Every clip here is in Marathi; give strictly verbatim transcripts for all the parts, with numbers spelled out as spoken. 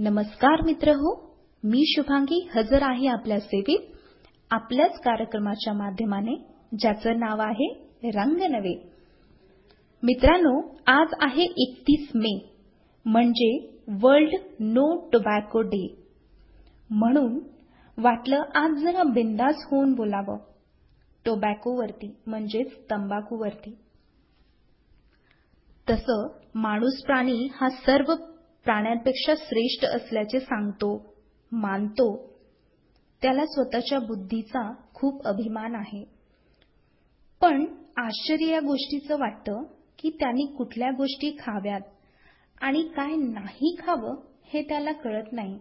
नमस्कार मित्रहो, मी शुभांगी हजर आहे आपल्या सेवेत आपल्याच कार्यक्रमाच्या माध्यमाने, ज्याचं नाव आहे रंग नवे. मित्रांनो, आज आहे एकतीस मे, म्हणजे वर्ल्ड नो टोबॅको डे. म्हणून वाटलं आज जरा बिंदास होऊन बोलावं टोबॅकोवरती, म्हणजेच तंबाखूवरती. तसं माणूस प्राणी हा सर्व प्राण्यांपेक्षा श्रेष्ठ असल्याचे सांगतो, मानतो. त्याला स्वतःच्या बुद्धीचा खूप अभिमान आहे. पण आश्चर्य या गोष्टीचं वाटतं की त्यांनी कुठल्या गोष्टी खाव्यात आणि काय नाही खावं हे त्याला कळत नाही.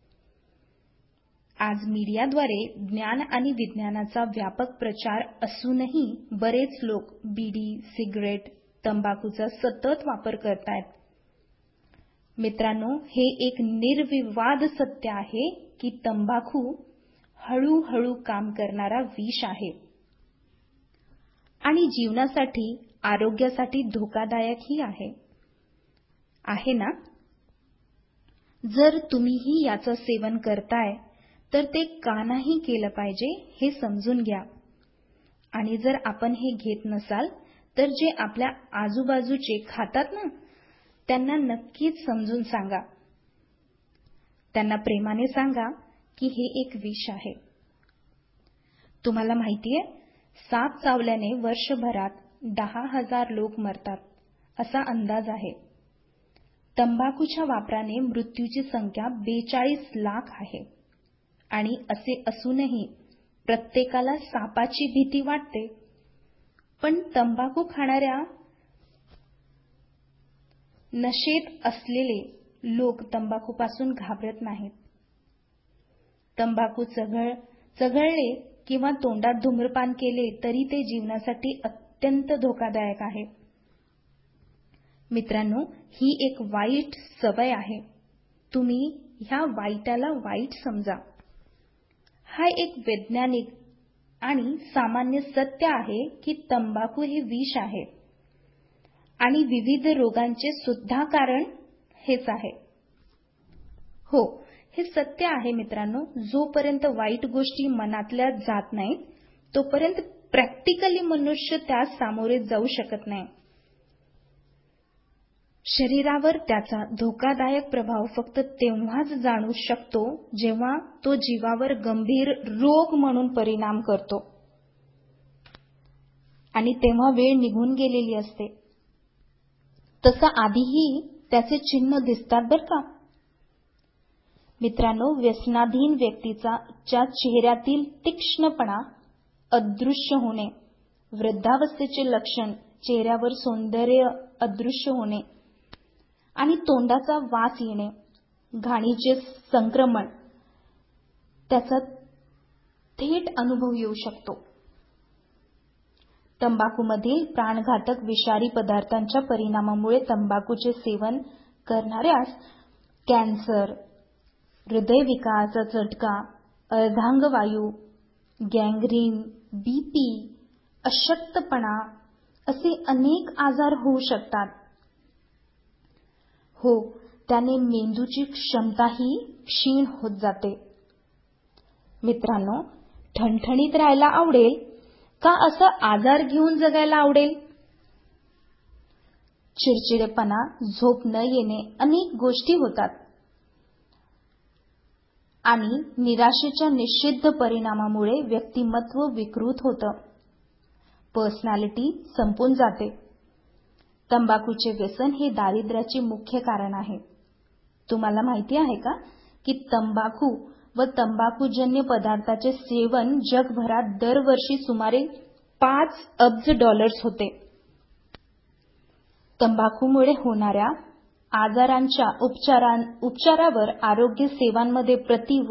आज मीडियाद्वारे ज्ञान आणि विज्ञानाचा व्यापक प्रचार असूनही बरेच लोक बिडी, सिगरेट, तंबाखूचा सतत वापर करतायत. मित्रांनो, हे एक निर्विवाद सत्य आहे की तंबाखू हळूहळू काम करणारा विष आहे आणि जीवनासाठी, आरोग्यासाठी धोकादायकही आहे. आहे ना? जर तुम्हीही याचं सेवन करताय तर ते का नाही केलं पाहिजे हे समजून घ्या. आणि जर आपण हे घेत नसाल तर जे आपल्या आजूबाजूचे खातात ना, त्यांना नक्कीच समजून सांगा. त्यांना प्रेमाने सांगा की हे एक विष आहे. तुम्हाला माहितीये, साप चावल्याने वर्षभरात दहा हजार लोक मरतात असा अंदाज आहे. तंबाखूच्या वापराने मृत्यूची संख्या बेचाळीस लाख आहे. आणि असे असूनही प्रत्येकाला सापाची भीती वाटते. पण तंबाखू खाणाऱ्या नशेत असलेले लोक तंबाखूपासून घाबरत नाहीत. तंबाखू चघळ चघळले किंवा तोंडात धूम्रपान केले तरी ते जीवनासाठी अत्यंत धोकादायक आहे. मित्रांनो, ही एक वाईट सवय आहे. तुम्ही ह्या वाईटाला वाईट समजा. हा एक वैज्ञानिक आणि सामान्य सत्य आहे की तंबाखू हे विष आहे आणि विविध रोगांचे सुद्धा कारण हेच आहे. हो, हे सत्य आहे मित्रांनो. जोपर्यंत वाईट गोष्टी मनातल्या जात नाहीत तोपर्यंत प्रॅक्टिकली मनुष्य त्यास सामोरे जाऊ शकत नाही. शरीरावर त्याचा धोकादायक प्रभाव फक्त तेव्हाच जाणू शकतो जेव्हा तो जीवावर गंभीर रोग म्हणून परिणाम करतो. आणि तेव्हा वेळ निघून गेलेली असते. तसं आधीही त्याचे चिन्ह दिसतात बरं का. मित्रांनो, व्यसनाधीन व्यक्तीचा च्या चेहऱ्यातील तीक्ष्णपणा अदृश्य होणे, वृद्धावस्थेचे लक्षण, चेहऱ्यावर सौंदर्य अदृश्य होणे आणि तोंडाचा वास येणे, घाणीचे संक्रमण, त्याचा थेट अनुभव येऊ शकतो. तंबाखूमधील प्राणघातक विषारी पदार्थांच्या परिणामामुळे तंबाखूचे सेवन करणाऱ्यास कॅन्सर, हृदयविकाराचा झटका, अर्धांगवायू, गँग्रीन, बीपी, अशक्तपणा असे अनेक आजार होऊ शकतात. हो, त्याने मेंदूची क्षमताही क्षीण होत जाते. मित्रांनो, ठणठणीत राहायला आवडेल का असं आजार घेऊन जगायला आवडेल? चिडचिडेपणा, झोप न येणे, अनेक गोष्टी होतात. आणि निराशेच्या निषिद्ध परिणामामुळे व्यक्तिमत्व विकृत होतं. पर्सनॅलिटी संपून जाते. तंबाखूचे व्यसन हे दारिद्र्याचे मुख्य कारण आहे. तुम्हाला माहिती आहे का की तंबाखू व तंबाखूजन्य पदार्थाचे सेवन जगभरात दरवर्षी सुमारे पाच अब्ज डॉलर्स होते. तंबाखूमुळे होणाऱ्या आजारांच्या उपचारावर आरोग्य सेवांमध्ये प्रति